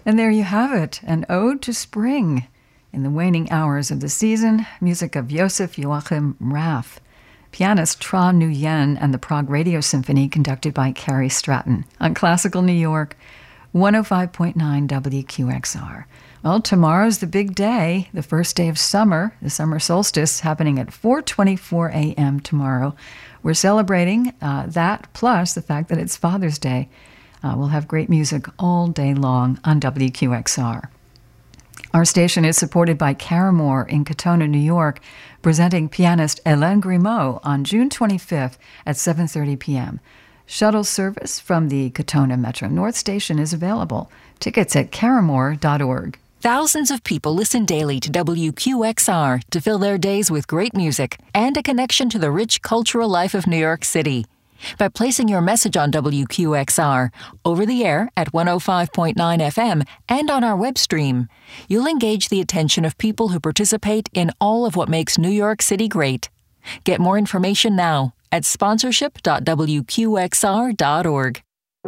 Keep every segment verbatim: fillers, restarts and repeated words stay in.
And there you have it, an ode to spring. In the waning hours of the season, music of Joseph Joachim Raff. Pianist Tra Nguyen and the Prague Radio Symphony conducted by Carrie Stratton on Classical New York, one oh five point nine W Q X R. Well, tomorrow's the big day, the first day of summer, the summer solstice happening at four twenty-four a.m. tomorrow. We're celebrating uh, that, plus the fact that it's Father's Day. Uh, we'll have great music all day long on W Q X R. Our station is supported by Caramore in Katona, New York, presenting pianist Hélène Grimaud on June twenty-fifth at seven thirty p.m. Shuttle service from the Katona Metro North Station is available. Tickets at caramore dot org. Thousands of people listen daily to W Q X R to fill their days with great music and a connection to the rich cultural life of New York City. By placing your message on W Q X R, over the air at one oh five point nine F M and on our web stream, you'll engage the attention of people who participate in all of what makes New York City great. Get more information now at sponsorship dot w q x r dot org.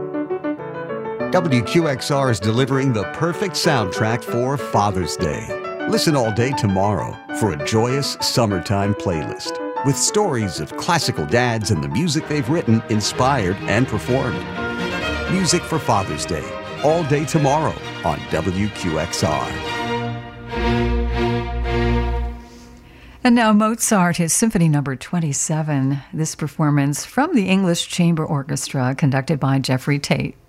W Q X R is delivering the perfect soundtrack for Father's Day. Listen all day tomorrow for a joyous summertime playlist with stories of classical dads and the music they've written, inspired, and performed. Music for Father's Day, all day tomorrow on W Q X R. And now Mozart, his Symphony Number twenty-seven. This performance from the English Chamber Orchestra, conducted by Jeffrey Tate.